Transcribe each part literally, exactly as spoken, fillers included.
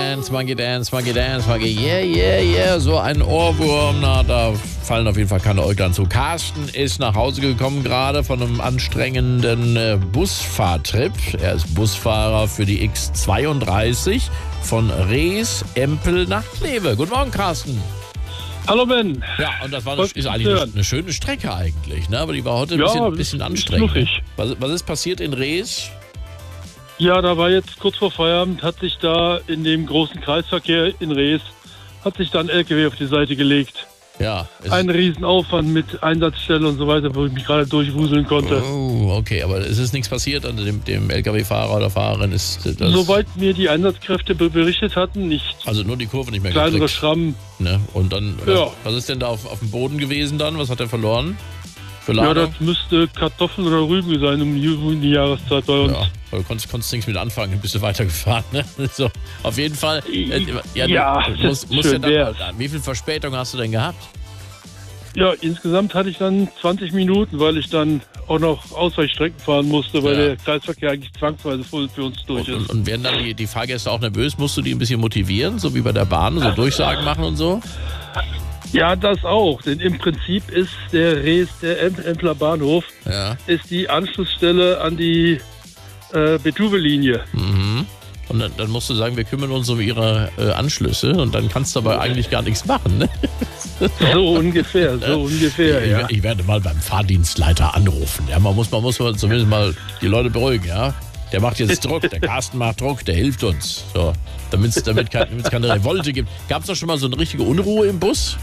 dance, monkey dance, monkey dance, monkey, yeah, yeah, yeah, so ein Ohrwurm, na, da fallen auf jeden Fall keine Äuglein zu. Carsten ist nach Hause gekommen gerade von einem anstrengenden äh, Busfahrtrip. Er ist Busfahrer für die X zweiunddreißig von Rees, Empel nach Kleve. Guten Morgen, Carsten. Hallo Ben. Ja, und das war eine, ist eigentlich eine, eine schöne Strecke eigentlich, ne? Aber die war heute ein ja, bisschen, bisschen anstrengend. Ne? Was, was ist passiert in Rees? Ja, da war jetzt kurz vor Feierabend, hat sich da in dem großen Kreisverkehr in Rees, hat sich da ein L K W auf die Seite gelegt. Ja. Ein Riesenaufwand mit Einsatzstelle und so weiter, wo ich mich gerade durchwuseln konnte. Oh, okay, aber es ist nichts passiert an dem, dem L K W-Fahrer oder Fahrerin? Ist das Soweit mir die Einsatzkräfte berichtet hatten, nicht. Also nur die Kurve nicht mehr Kleinere gekriegt. Schrammen. Ne? Und dann, was, ja. was ist denn da auf, auf dem Boden gewesen dann? Was hat er verloren? Für ja, das müsste Kartoffeln oder Rüben sein um die, um die Jahreszeit bei uns. Ja, du konntest, konntest nichts mit anfangen, bist du weitergefahren. Ne? So, auf jeden Fall. Äh, ja, ja, du musst, musst ja dann, wie viel Verspätung hast du denn gehabt? Ja, insgesamt hatte ich dann zwanzig Minuten, weil ich dann auch noch Ausweichstrecken fahren musste, weil ja. der Kreisverkehr eigentlich zwangsweise voll für uns durch ist. Und, und werden dann die, die Fahrgäste auch nervös? Musst du die ein bisschen motivieren, so wie bei der Bahn, so Durchsagen machen und so? Ja, das auch. Denn im Prinzip ist der Rees, der Empler Bahnhof, ja. ist die Anschlussstelle an die äh, Betuwe-Linie. Mhm. Und dann, dann musst du sagen, wir kümmern uns um ihre äh, Anschlüsse und dann kannst du aber eigentlich gar nichts machen, ne? So ungefähr, so ungefähr, ich, ja. Ich werde mal beim Fahrdienstleiter anrufen. Ja, man muss, man muss zumindest mal die Leute beruhigen, ja? Der macht jetzt Druck, der Carsten macht Druck, der hilft uns. So, damit es damit kein, keine Revolte gibt. Gab es da schon mal so eine richtige Unruhe im Bus?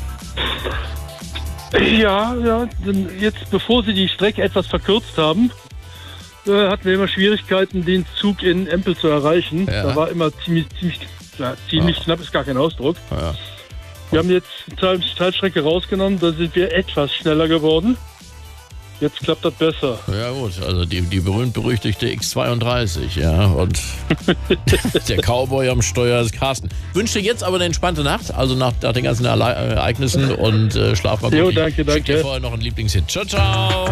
Ja, ja. Jetzt, bevor sie die Strecke etwas verkürzt haben, äh, hatten wir immer Schwierigkeiten, den Zug in Empel zu erreichen. Ja. Da war immer ziemlich, ziemlich, ja, ziemlich ja. knapp, ist gar kein Ausdruck. Ja. Wir haben jetzt Teil, Teilstrecke rausgenommen, da sind wir etwas schneller geworden. Jetzt klappt das besser. Ja gut, also die, die berühmt-berüchtigte X zweiunddreißig, ja, und der Cowboy am Steuer ist Carsten. Wünsche dir jetzt aber eine entspannte Nacht, also nach, nach den ganzen Ereignissen und äh, schlaf mal gut. Jo, danke, danke. Schick dir vorher noch einen Lieblingshit. Ciao, ciao.